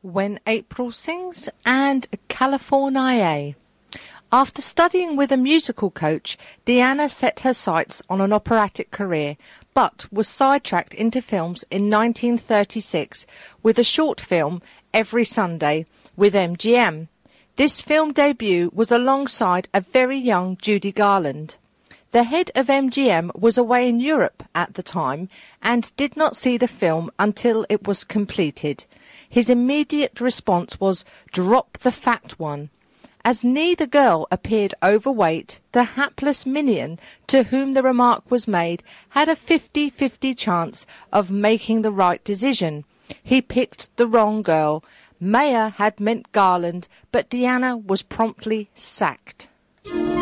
When April Sings and Californiae. After studying with a musical coach, Deanna set her sights on an operatic career, but was sidetracked into films in 1936 with a short film, Every Sunday, with MGM. This film debut was alongside a very young Judy Garland. The head of MGM was away in Europe at the time and did not see the film until it was completed. His immediate response was, "Drop the fat one." As neither girl appeared overweight, the hapless minion to whom the remark was made had a 50-50 chance of making the right decision. He picked the wrong girl. Mayer had meant Garland, but Deanna was promptly sacked.